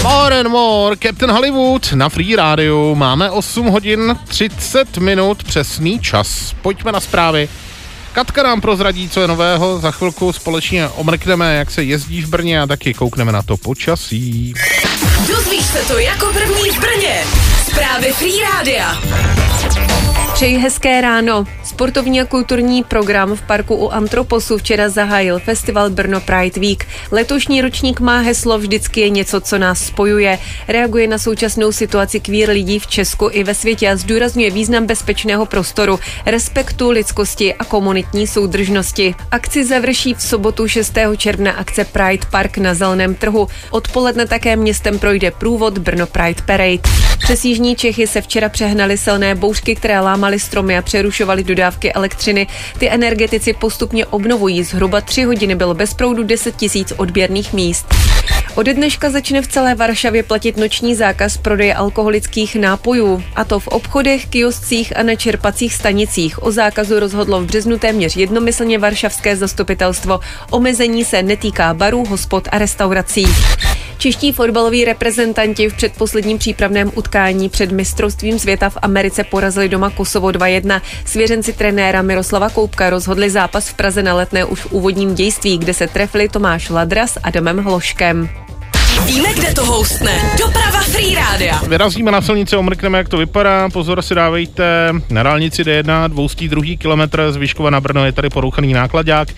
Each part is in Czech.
More and More, Captain Hollywood na Free Rádiu. Máme 8 hodin 30 minut, přesný čas. Pojďme na zprávy. Katka nám prozradí, co je nového. Za chvilku společně omrkneme, jak se jezdí v Brně a taky koukneme na to počasí. Dozvíš se to jako první v Brně. Zprávy Free Rádia. Přeji hezké ráno. Sportovní a kulturní program v parku u Antroposu včera zahájil festival Brno Pride Week. Letošní ročník má heslo Vždycky je něco, co nás spojuje. Reaguje na současnou situaci queer lidí v Česku i ve světě a zdůrazňuje význam bezpečného prostoru, respektu, lidskosti a komunitní soudržnosti. Akci završí v sobotu 6. června akce Pride Park na Zeleném trhu. Odpoledne také městem projde průvod Brno Pride Parade. Přes jižní Čechy se včera přehnaly silné bouřky, které lámaly stromy a přerušovaly dodávky elektřiny. Ty energetici postupně obnovují. Zhruba 3 hodiny bylo bez proudu 10 000 odběrných míst. Ode dneška začne v celé Varšavě platit noční zákaz prodeje alkoholických nápojů, a to v obchodech, kioscích a na čerpacích stanicích. O zákazu rozhodlo v březnu téměř jednomyslně varšavské zastupitelstvo. Omezení se netýká barů, hospod a restaurací. Čeští fotbaloví reprezentanti v předposledním přípravném utkání před mistrovstvím světa v Americe porazili doma Kosovo 2-1. Svěřenci trenéra Miroslava Koubka rozhodli zápas v Praze na Letné už v úvodním dějství, kde se trefili Tomáš Ladra s Adamem Hloškem. Víme, kde to houstne. Doprava Free Rádia. Vyrazíme na silnici, omrkneme, jak to vypadá. Pozor si dávejte. Na dálnici D1, 202. kilometr z Vyškova na Brno je tady porouchaný náklaďák.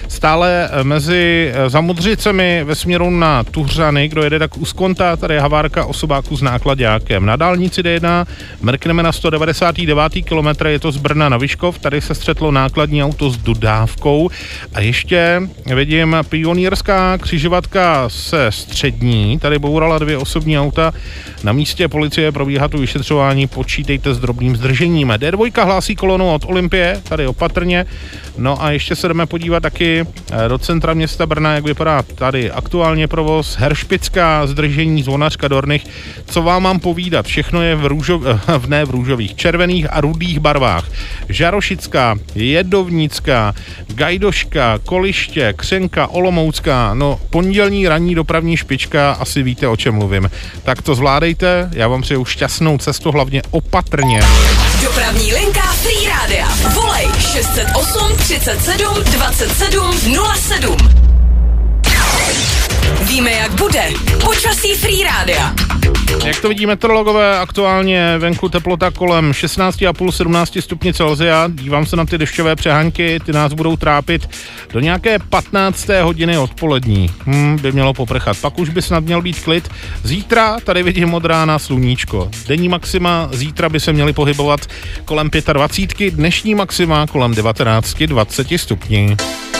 Stále mezi Zamudřicemi ve směru na Tuhřany, kdo jede tak u Skonta, tady je havárka osobáku s náklaďákem. Na dálnici D1 mrkneme na 199. kilometr, je to z Brna na Vyškov, tady se střetlo nákladní auto s dodávkou. A ještě vidím pionýrská křižovatka se střední, tady bourala 2 osobní auta. Na místě policie probíhá tu vyšetřování, počítejte s drobným zdržením. D2 hlásí kolonu od Olympie, tady opatrně. No a ještě se jdeme podívat taky do centra města Brna, jak vypadá tady aktuálně provoz. Heršpická, zdržení, Zvonařka, Dornych. Co vám mám povídat? Všechno je v růžových, červených a rudých barvách. Žarošická, Jedovnická, Gajdoška, Koliště, Křenka, Olomoucká. No, pondělní ranní dopravní špička, asi víte, o čem mluvím. Tak to zvládejte, já vám přeju šťastnou cestu, hlavně opatrně. Dopravní linka Free Rádia. Volej 608 37 27 07. Víme, jak bude. Počasí Free Rádia. Jak to vidí meteorologové, aktuálně venku teplota kolem 16,5-17 stupňů Celsia. Dívám se na ty dešťové přehánky, ty nás budou trápit do nějaké 15. hodiny odpolední. By mělo poprchat. Pak už by snad měl být klid. Zítra tady vidím od rána sluníčko. Denní maxima zítra by se měly pohybovat kolem 25, dnešní maxima kolem 19-20 stupňů.